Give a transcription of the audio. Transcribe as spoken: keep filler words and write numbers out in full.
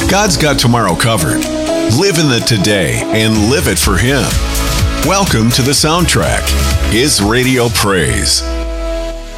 God's got tomorrow covered. Live in the today and live it for Him. Welcome to the soundtrack, His Radio Praise.